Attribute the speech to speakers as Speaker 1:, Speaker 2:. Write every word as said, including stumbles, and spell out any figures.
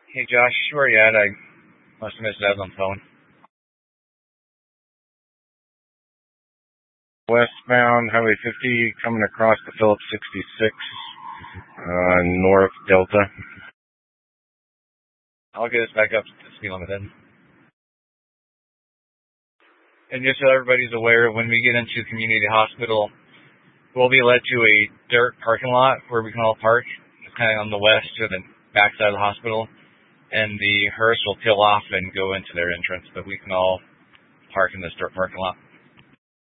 Speaker 1: Hey Josh, where you at? I must have missed out on the phone. Westbound Highway fifty coming across the Phillips sixty-six, uh, North Delta. I'll get us back up to the speed limit then. And just so everybody's aware, when we get into community hospital, we'll be led to a dirt parking lot where we can all park. It's kind of on the west or the back side of the hospital. And the hearse will peel off and go into their entrance, but we can all park in this dirt parking lot.